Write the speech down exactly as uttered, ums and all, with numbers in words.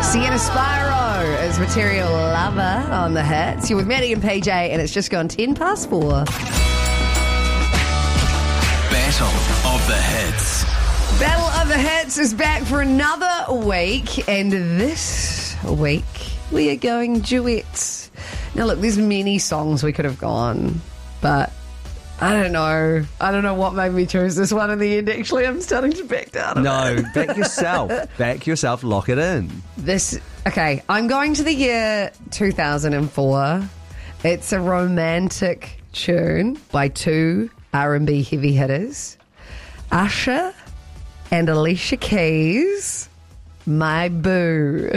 Sienna Spyro is Material Lover on the hits. You're with Maddie and P J, and it's just gone ten past four. Battle of the Hits. Battle of the Hits is back for another week, and this week we are going duets. Now, look, there's many songs we could have gone, but I don't know. I don't know what made me choose this one in the end. Actually, I'm starting to back down a No, bit. back yourself. Back yourself. Lock it in. This, okay, I'm going to the year two thousand four. It's a romantic tune by two R and B heavy hitters, Usher and Alicia Keys, My Boo.